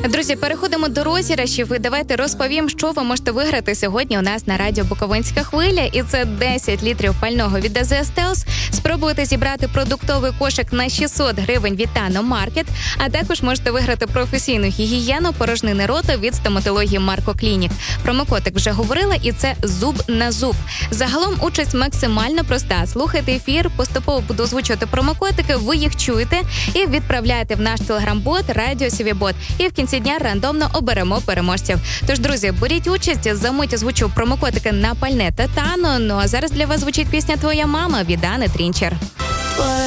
Друзі, переходимо до розіграшів і давайте розповім, що ви можете виграти сьогодні у нас на радіо Буковинська хвиля. І це 10 літрів пального від АЗ Стелс. Спробуйте зібрати продуктовий кошик на 600 гривень від Тано Маркет, а також можете виграти професійну гігієну порожнини рота від стоматології Марко Клінік. Промокодик вже говорила, і це зуб на зуб. Загалом участь максимально проста. Слухайте ефір, поступово буду озвучувати промокодики, ви їх чуєте і відправляєте в наш телеграм-бот Радіо Сівібот. І в кінці дня рандомно оберемо переможців. Тож, друзі, беріть участь, за мить озвучу промокодики на пальне та Тано. Ну а зараз для вас звучить пісня «Твоя мама» від Ани Трінчер.